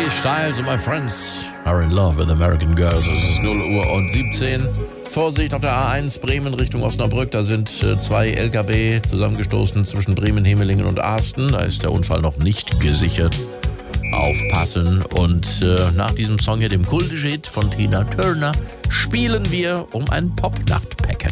Styles and my friends are in love with American girls. Es ist 0 Uhr und 17. Vorsicht auf der A1 Bremen Richtung Osnabrück. Da sind 2 LKW zusammengestoßen zwischen Bremen, Hemelingen und Asten. Da ist der Unfall noch nicht gesichert. Aufpassen. Und nach diesem Song hier, dem kultischen Hit von Tina Turner, spielen wir um ein Popnachtpaket.